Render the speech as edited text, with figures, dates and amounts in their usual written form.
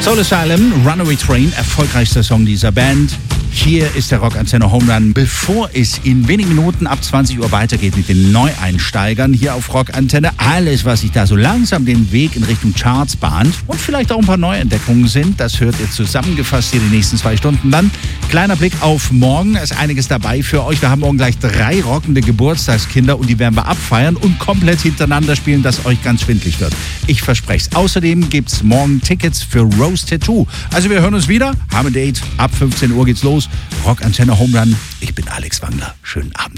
Soul Asylum, Runaway Train, erfolgreichster Song dieser Band. Hier ist der Rockantenne Home Run, bevor es in wenigen Minuten ab 20 Uhr weitergeht mit den Neueinsteigern hier auf Rockantenne. Alles, was sich da so langsam den Weg in Richtung Charts bahnt und vielleicht auch ein paar Neuentdeckungen sind, das hört ihr zusammengefasst hier die nächsten 2 Stunden dann. Kleiner Blick auf morgen, ist einiges dabei für euch. Wir haben morgen gleich 3 rockende Geburtstagskinder und die werden wir abfeiern und komplett hintereinander spielen, dass euch ganz schwindlig wird. Ich verspreche es. Außerdem gibt es morgen Tickets für Rose Tattoo. Also wir hören uns wieder, haben ein Date, ab 15 Uhr geht's los. Rockantenne Home Run. Ich bin Alex Wangler. Schönen Abend.